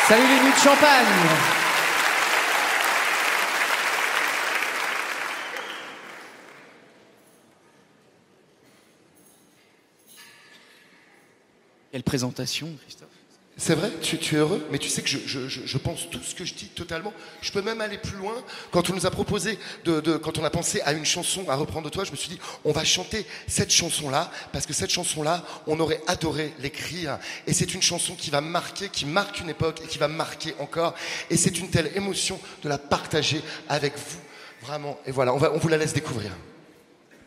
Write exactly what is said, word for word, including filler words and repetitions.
Salut les nuits de Champagne. Quelle présentation, Christophe. C'est vrai, tu, tu es heureux, mais tu sais que je, je, je, je pense tout ce que je dis totalement. Je peux même aller plus loin. Quand on nous a proposé, de, de, quand on a pensé à une chanson à reprendre de toi, je me suis dit, on va chanter cette chanson-là, parce que cette chanson-là, on aurait adoré l'écrire. Et c'est une chanson qui va marquer, qui marque une époque et qui va marquer encore. Et c'est une telle émotion de la partager avec vous, vraiment. Et voilà, on, va, on vous la laisse découvrir.